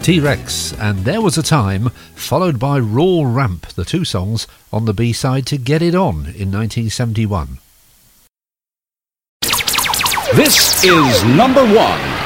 T-Rex and There Was a Time, followed by Raw Ramp, the two songs on the B-side to Get It On in 1971. This is number 1.